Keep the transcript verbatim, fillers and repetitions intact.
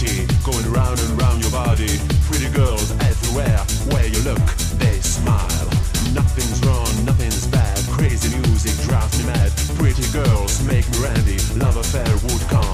party, going round and round your body. Pretty girls everywhere, where you look, they smile. Nothing's wrong, nothing's bad. Crazy music drives me mad. Pretty girls make me randy. Love affair would come